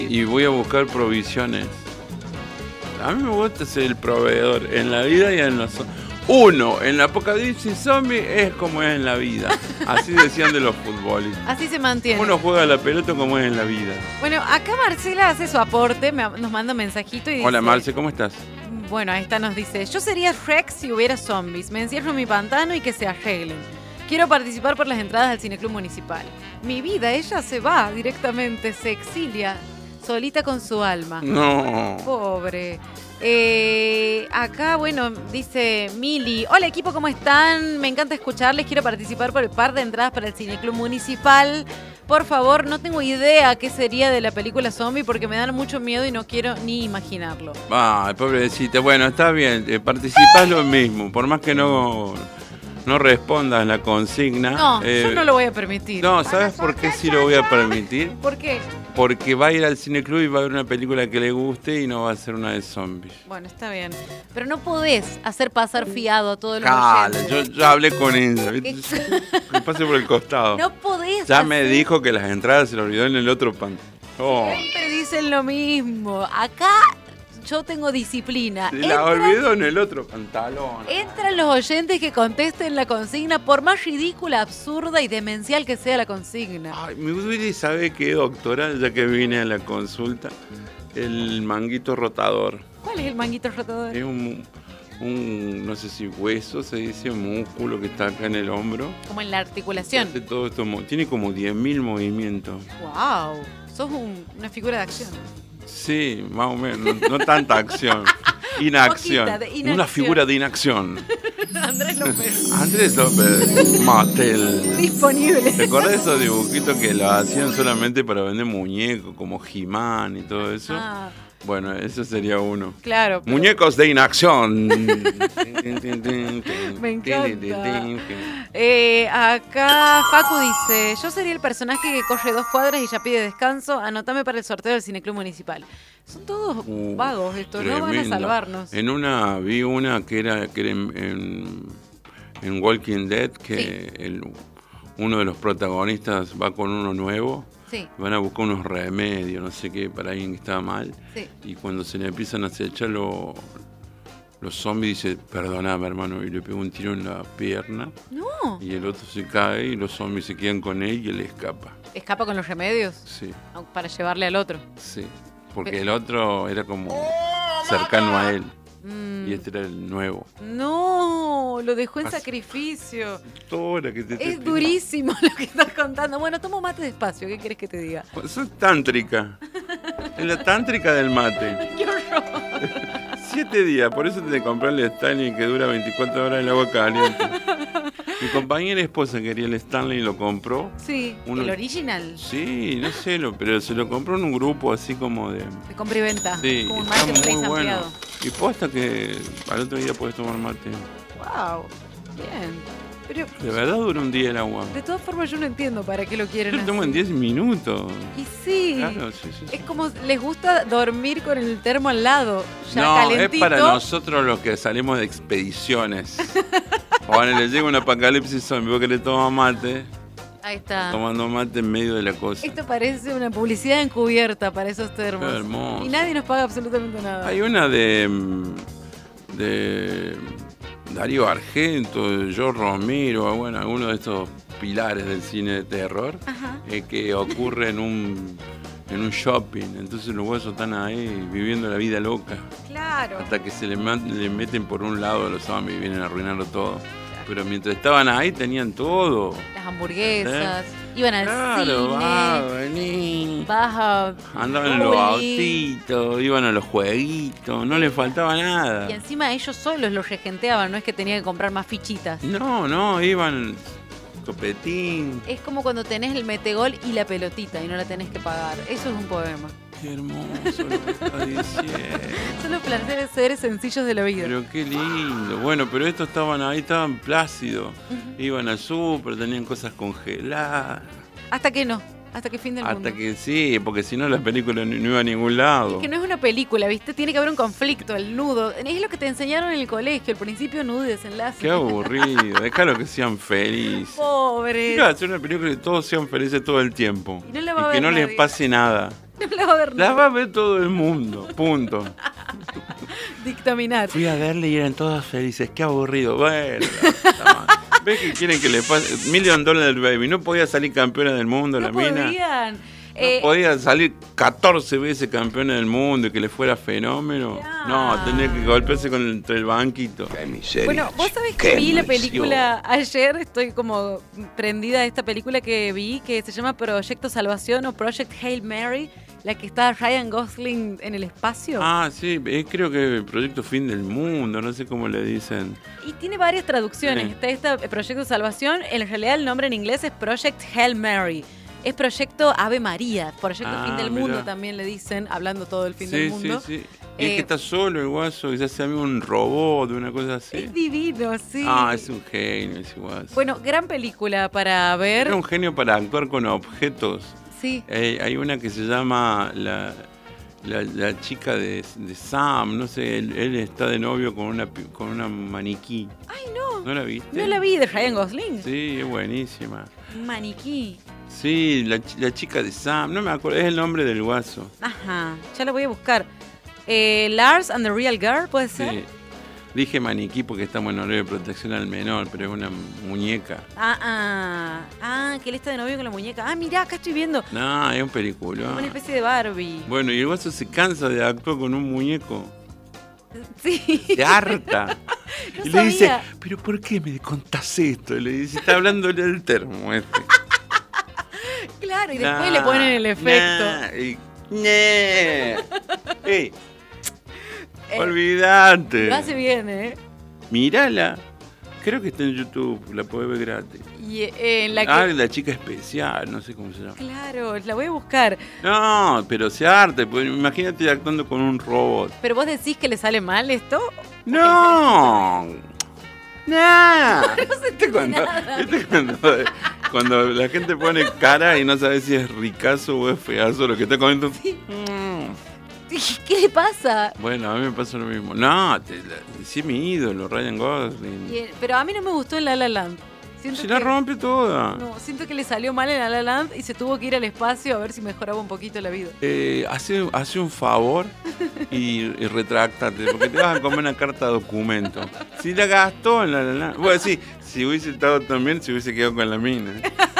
y voy a buscar provisiones. A mí me gusta ser el proveedor en la vida y en los... Uno, en la apocalipsis zombie es como es en la vida. Así decían de los futbolistas. Así se mantiene. Uno juega la pelota como es en la vida. Bueno, acá Marcela hace su aporte, nos manda un mensajito y dice... Hola Marce, ¿cómo estás? Bueno, esta nos dice: yo sería Shrek si hubiera zombies. Me encierro en mi pantano y que se arreglen. Quiero participar por las entradas al Cineclub Municipal. Mi vida, ella se va directamente, se exilia, solita con su alma. No. Pobre. Acá, bueno, dice Mili: hola equipo, ¿cómo están? Me encanta escucharles, quiero participar por el par de entradas para el Cineclub Municipal. Por favor, no tengo idea qué sería de la película zombie porque me dan mucho miedo y no quiero ni imaginarlo. Ay, pobrecita. Bueno, está bien, participás lo mismo, por más que no respondas la consigna. No, yo no lo voy a permitir. No, ¿sabes por qué sí lo voy a permitir? ¿Por qué? Porque va a ir al cineclub y va a ver una película que le guste y no va a ser una de zombies. Bueno, está bien. Pero no podés hacer pasar fiado a todos los Cala, oyentes. yo ya hablé con ella. Me pasé por el costado. No podés Ya me hacer- dijo que las entradas se lo olvidó en el otro pan. Oh, Siempre dicen lo mismo. Acá yo tengo disciplina. se la olvidó en el otro pantalón. Entran los oyentes que contesten la consigna, por más ridícula, absurda y demencial que sea la consigna. Ay, mi Willy sabe que doctora, ya que vine a la consulta, el manguito rotador. ¿Cuál es el manguito rotador? Es un no sé si hueso, se dice, músculo que está acá en el hombro. Como en la articulación. Hace todo esto, tiene como 10.000 movimientos. ¡Wow! Sos una figura de acción. Sí, más o menos, no tanta acción. Inacción. Poquita de inacción. Una figura de inacción. Andrés López. Andrés López Mattel. Disponible. ¿Te acuerdas de esos dibujitos que lo hacían solamente para vender muñecos, como He-Man y todo eso? Ah, Bueno, eso sería uno. claro. pero- Muñecos de inacción. Me encanta. Acá Facu dice: yo sería el personaje que corre 2 cuadras y ya pide descanso. Anotame para el sorteo del Cineclub Municipal. Son todos vagos estos, no van a Tremendo. salvarnos. Vi una que era en Walking Dead, que Sí. uno de los protagonistas va con uno nuevo. Sí, Van a buscar unos remedios, no sé qué, para alguien que estaba mal. sí. Y cuando se le empiezan a acechar los zombies, dice: perdoname, hermano, y le pega un tiro en la pierna. No. Y el otro se cae y los zombies se quedan con él y él escapa. Escapa con los remedios Sí, para llevarle al otro. sí. Porque el otro era como cercano a él. Mm. Y este era el nuevo. No, lo dejó en Así. sacrificio. Todo era que te Es durísimo lo que estás contando. Bueno, tomo mate despacio, ¿qué querés que te diga? Sos tántrica. Es la tántrica del mate. ¡Qué horror! 7 días, por eso te compré el Stanley que dura 24 horas el agua caliente. Mi compañera esposa quería el Stanley y lo compró. Sí, Uno- el original. Sí, no sé, pero se lo compró en un grupo así como de... De compra y venta. Sí, Como un está marketplace muy bueno. ampliado. Y posta que al otro día puedes tomar mate. Wow, bien. Pero De verdad dura un día el agua. de todas formas yo no entiendo para qué lo quieren Yo lo tomo así. en 10 minutos. Y sí, Claro, sí, sí. es como les gusta dormir con el termo al lado, ya No, calentito. es para nosotros los que salimos de expediciones. Cuando le llega un apocalipsis zombie, vos querés tomar mate, Ahí está. tomando mate en medio de la cosa. Esto parece una publicidad encubierta para esos termos. Qué hermoso. Y nadie nos paga absolutamente nada. Hay una de Darío Argento, de George Romero, bueno, algunos de estos pilares del cine de terror, Ajá. que ocurre en un shopping. Entonces los huesos están ahí viviendo la vida loca. Claro. Hasta que se le meten por un lado los zombies y vienen a arruinarlo todo. Pero mientras estaban ahí tenían todo. Las hamburguesas, iban al Claro, cine, vení. vas a Andaban en los bowling, autitos, iban a los jueguitos, no les faltaba nada. y encima ellos solos los regenteaban, no es que tenían que comprar más fichitas. No, iban copetín. Es como cuando tenés el metegol y la pelotita y no la tenés que pagar. Eso es un poema. Qué hermoso lo que está diciendo. Son los placeres seres sencillos de la vida. Pero qué lindo. Bueno, pero estos estaban ahí, estaban plácidos. Iban al súper, tenían cosas congeladas. Hasta que no, hasta que fin del mundo. Hasta que sí, porque si no la película no iba a ningún lado. Es que no es una película, ¿viste? Tiene que haber un conflicto, el nudo. Es lo que te enseñaron en el colegio, el principio, nudo y desenlace. Qué aburrido. Déjalo que sean felices. Pobre. Quiero hacer una película que todos sean felices todo el tiempo. Y no la va a que ver no les nadie. pase nada. No la va a ver La nadie. va a ver todo el mundo, punto. Dictaminar. Fui a verle y eran todos felices. Qué aburrido. Bueno, la puta madre. ¿Ves que quieren que le pase? $1 Million Baby. No podía salir campeona del mundo No la mina. podían. No podía salir 14 veces campeona del mundo y que le fuera fenómeno. Claro. No, tenía que golpearse entre el banquito. Qué miseria. Bueno, vos sabés que vi la película ayer, estoy como prendida a esta película que vi, que se llama Proyecto Salvación o Project Hail Mary, la que está Ryan Gosling en el espacio. Ah, sí, creo que el proyecto Fin del Mundo, no sé cómo le dicen. Y tiene varias traducciones. Sí. Está este Proyecto Salvación, en realidad el nombre en inglés es Project Hail Mary. Es Proyecto Ave María, Proyecto Fin del Mundo mirá. también le dicen, hablando todo el fin Sí, del mundo. sí, sí. Y es que está solo el guaso y se hace amigo de un robot, de una cosa así. Es divino, sí. Ah, es un genio ese guaso. Bueno, gran película para ver. Era un genio para actuar con objetos. Sí. Hay una que se llama la chica de Sam, no sé, él está de novio con una maniquí. Ay, no. ¿No la viste? No la vi, de Ryan Gosling. Sí, es buenísima. Un maniquí. Sí, la chica de Sam, no me acuerdo, es el nombre del guaso. Ajá, ya la voy a buscar. Lars and the Real Girl, ¿puede ser? Sí. Dije maniquí porque estamos en horario de protección al menor, pero es una muñeca. Que él está de novio con la muñeca. Ah, mirá, acá estoy viendo. No, es un película. Una especie de Barbie. Bueno, y el guaso se cansa de actuar con un muñeco. Sí. Se harta. No Y le dice, sabía. ¿pero por qué me contás esto? Y le dice, está hablándole al termo este. Claro, y después le ponen el efecto. Ey, olvídate. Lo hace bien, ¿eh? Mírala. Creo que está en YouTube, la podés ver gratis. Y en la que... La chica especial, no sé cómo se llama. Claro, la voy a buscar. No, pero se arte, pues, imagínate actuando con un robot. ¿Pero vos decís que le sale mal esto? No. No. ¿Viste cuando la gente pone cara y no sabe si es ricazo o es feazo lo que está comiendo? ¿Qué le pasa? Bueno, a mí me pasa lo mismo. No, sí es mi ídolo, Ryan Gosling. Pero a mí no me gustó en La La Land. Siento Se la que- rompe toda. No, siento que le salió mal en La La Land y se tuvo que ir al espacio a ver si mejoraba un poquito la vida. Hace un favor y retráctate, porque te vas a comer una carta de documento. Si la gastó en la. Bueno, sí, si hubiese estado también, se hubiese quedado con la mina.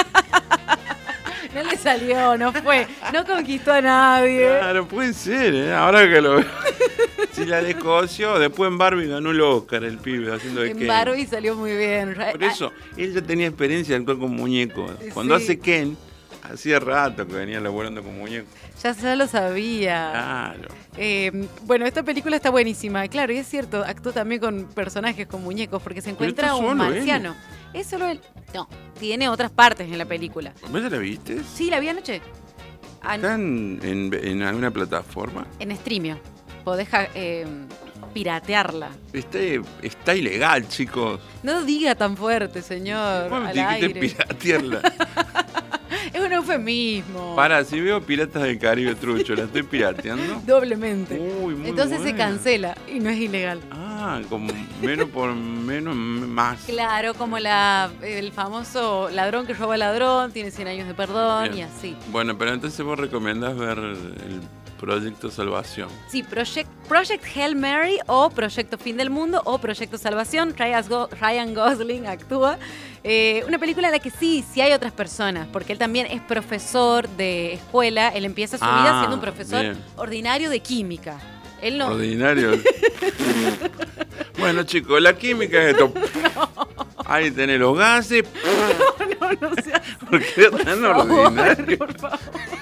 No le salió, no fue. No conquistó a nadie. Claro, puede ser, ¿eh? Ahora que lo veo. Si la descoció, después en Barbie ganó el Oscar el pibe haciendo de En Ken. Barbie salió muy bien. Por eso, él ya tenía experiencia de actuar con muñecos. Sí. Cuando hace Ken, hacía rato que venía laburando con muñecos. Ya lo sabía. Claro. Bueno, esta película está buenísima. Claro, y es cierto, actuó también con personajes, con muñecos, porque se encuentra está un solo él. marciano. Es solo él. No, tiene otras partes en la película. ¿Vos ya la viste? Sí, la vi anoche. ¿Está en alguna plataforma? En Streamio. Podés piratearla. Está ilegal, chicos. No diga tan fuerte, señor. ¿Cómo Al dijiste aire. piratearla? Es un eufemismo. Para, si veo Piratas del Caribe trucho, ¿la estoy pirateando? Doblemente. Uy, muy Entonces se buena. cancela y no es ilegal. Ah, como menos por menos más. Claro, como el famoso ladrón que roba ladrón, tiene 100 años de perdón Bien. y así. Bueno, pero entonces vos recomendás ver el Proyecto Salvación. Sí, Project Hail Mary o Proyecto Fin del Mundo o Proyecto Salvación. Ryan Gosling actúa. Una película en la que sí hay otras personas, porque él también es profesor de escuela. Él empieza su vida siendo un profesor bien. ordinario de química. Él no. Ordinario. Bueno, chicos, la química es esto. Ahí tenés los gases. No seas, ¿Por qué era tan ordinario? por favor.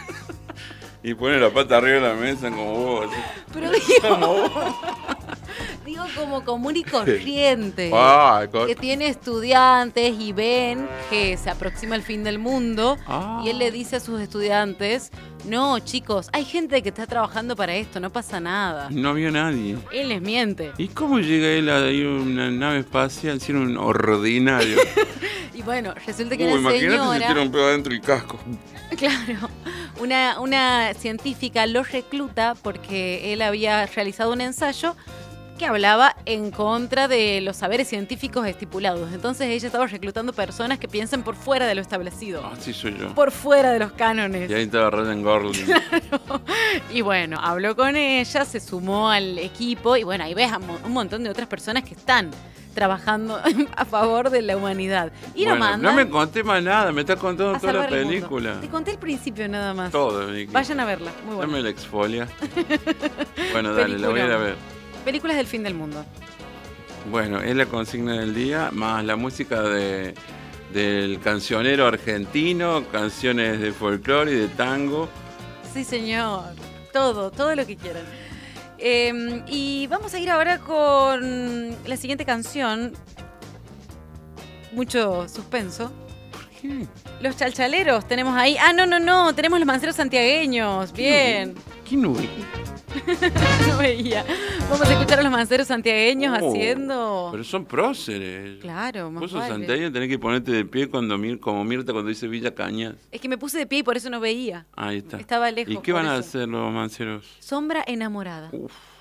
Y pone la pata arriba de la mesa como vos. así. Pero Como vos. digo como común y corriente. Ah, Que tiene estudiantes y ven que se aproxima el fin del mundo Ah. y él le dice a sus estudiantes, no chicos, hay gente que está trabajando para esto, no pasa nada. No vio nadie. Él les miente. ¿Y cómo llega él a ir a una nave espacial siendo un ordinario? Y bueno, resulta que Uy, una imagínate si señora, tiene un pedo adentro del casco. claro, una científica lo recluta porque él había realizado un ensayo que hablaba en contra de los saberes científicos estipulados. Entonces ella estaba reclutando personas que piensen por fuera de lo establecido. Así soy yo. Por fuera de los cánones. Y ahí estaba Ryan Gosling. Claro. Y bueno, habló con ella, se sumó al equipo y bueno, ahí ves a un montón de otras personas que están trabajando a favor de la humanidad. Y Bueno, lo mandan no me conté más nada, me estás contando a toda la salvar el mundo. película. Te conté el principio nada más. Todo, Vicky. Vayan a verla, muy buena. Dame la exfolia. Bueno, dale, la voy a ir a ver. Películas del fin del mundo. Bueno, es la consigna del día, más la música del cancionero argentino, canciones de folclore y de tango. Sí, señor. Todo lo que quieran. Y vamos a ir ahora con la siguiente canción. Mucho suspenso. ¿Por qué? Los chalchaleros tenemos ahí. Ah, no. Tenemos los manceros santiagueños. Bien. ¿Quién no ve? No veía. Vamos a escuchar a los manceros santiagueños Oh, haciendo... Pero son próceres. Claro, más Vos sos vale. santiagueño, tenés que ponerte de pie como Mirta cuando dice Villa Cañas. Es que me puse de pie y por eso no veía. Ahí está. Estaba lejos. ¿Y qué por van a eso. hacer los manceros? Sombra enamorada. Uf.